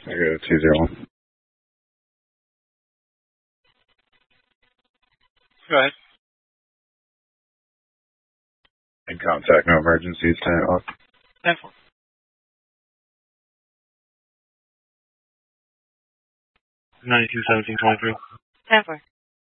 I go 201. Go ahead. In contact, no emergencies, 10 off. 10-4. 92-17-23. 10-4.